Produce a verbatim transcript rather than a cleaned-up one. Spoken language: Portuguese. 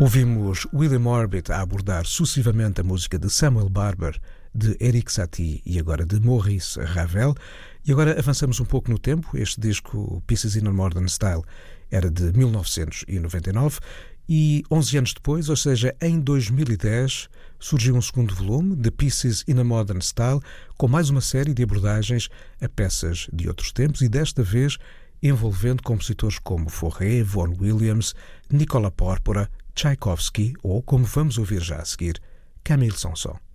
Ouvimos William Orbit a abordar sucessivamente a música de Samuel Barber, de Erik Satie e agora de Maurice Ravel. E agora avançamos um pouco no tempo. Este disco, Pieces in a Modern Style, era de mil novecentos e noventa e nove e onze anos depois, ou seja, em dois mil e dez, surgiu um segundo volume, de Pieces in a Modern Style, com mais uma série de abordagens a peças de outros tempos e desta vez envolvendo compositores como Fauré, Vaughan Williams, Nicolas Porpora, Tchaikovsky ou, como vamos ouvir já a seguir, Camille Saint-Saëns.